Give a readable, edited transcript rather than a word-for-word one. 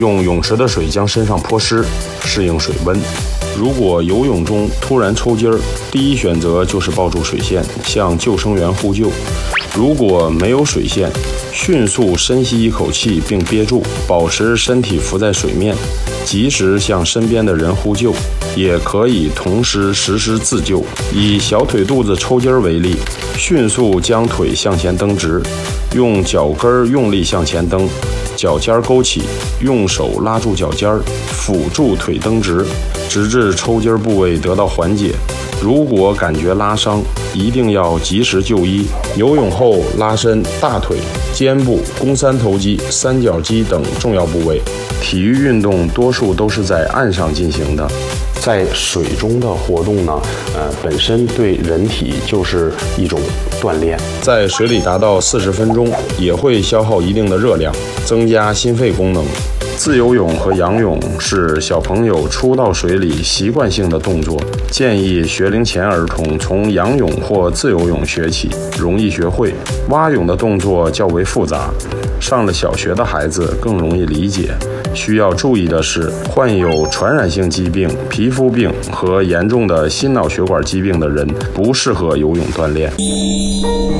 用泳池的水将身上泼湿，适应水温。如果游泳中突然抽筋儿，第一选择就是抱住水线，向救生员呼救。如果没有水线，迅速深吸一口气并憋住，保持身体浮在水面，及时向身边的人呼救。也可以同时实施自救。以小腿肚子抽筋儿为例，迅速将腿向前蹬直，用脚跟用力向前蹬，脚尖勾起，用手拉住脚尖，辅助腿蹬直，直至抽筋部位得到缓解。如果感觉拉伤，一定要及时就医。游泳后拉伸大腿、肩部、肱三头肌、三角肌等重要部位。体育运动多数都是在岸上进行的，在水中的活动呢，本身对人体就是一种锻炼。在水里达到40分钟，也会消耗一定的热量，增加心肺功能。自由泳和仰泳是小朋友初到水里习惯性的动作，建议学龄前儿童从仰泳或自由泳学起，容易学会。蛙泳的动作较为复杂，上了小学的孩子更容易理解。需要注意的是，患有传染性疾病、皮肤病和严重的心脑血管疾病的人不适合游泳锻炼。